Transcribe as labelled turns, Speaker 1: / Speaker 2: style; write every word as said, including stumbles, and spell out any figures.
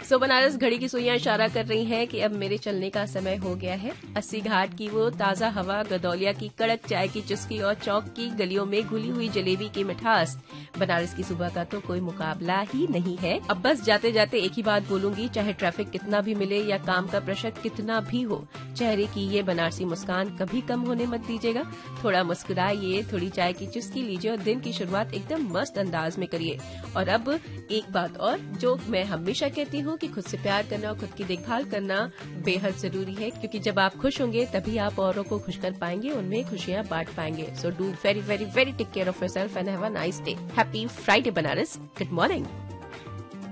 Speaker 1: सो बनारस घड़ी की सुइयां इशारा कर रही हैं कि अब मेरे चलने का समय हो गया है। अस्सी घाट की वो ताजा हवा, गदौलिया की कड़क चाय की चुस्की और चौक की गलियों में घुली हुई जलेबी की मिठास, बनारस की सुबह का तो कोई मुकाबला ही नहीं है। अब बस जाते जाते एक ही बात बोलूंगी, चाहे ट्रैफिक कितना भी मिले या काम का प्रेशर कितना भी हो, चेहरे की ये बनारसी मुस्कान कभी कम होने मत दीजिएगा। थोड़ा मुस्कुराइए, थोड़ी चाय की चुस्की लीजिए और दिन की शुरुआत एकदम मस्त अंदाज में करिए। और अब एक बात और, जो मैं हमेशा कहती हूँ कि खुद से प्यार करना और खुद की देखभाल करना बेहद जरूरी है, क्योंकि जब आप खुश होंगे तभी आप औरों को खुश कर पाएंगे, उनमें खुशियां बांट पाएंगे। So do very very very take care of yourself and have a nice day. Happy Friday Banaras. Good morning.